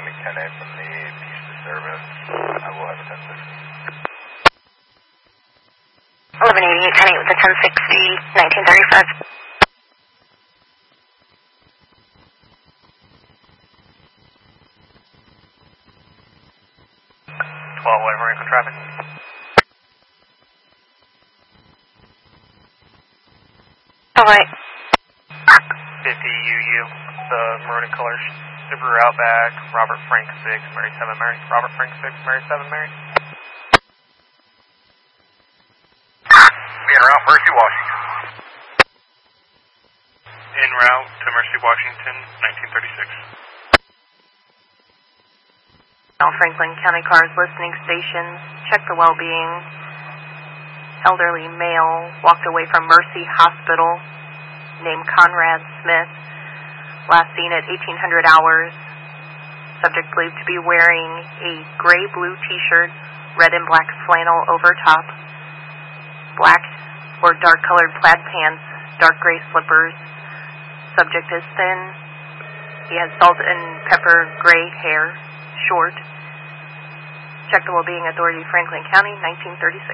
County 10A from the Peace Disturbance. I will have a 1060. 1188, 10-8 with the 1060, 1935. 12 White Marine traffic. 50 UU, the maroon and color Subaru Outback, Robert Frank 6, Mary 7 Mary. Robert Frank 6, Mary 7 Mary. We en route Mercy, Washington. En route to Mercy, Washington, 1936. All Franklin County cars listening stations, check the well-being. Elderly male walked away from Mercy Hospital, named Conrad Smith, last seen at 1800 hours. Subject believed to be wearing a gray-blue t-shirt, red and black flannel over top, black or dark-colored plaid pants, dark gray slippers. Subject is thin. He has salt and pepper gray hair, short. Check the well-being authority, Franklin County, 1936.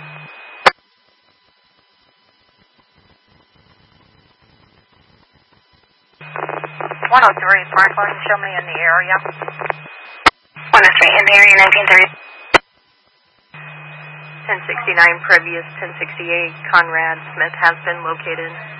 103, Franklin, show me in the area. 103 in the area, 1930. 1069, previous 1068, Conrad Smith has been located.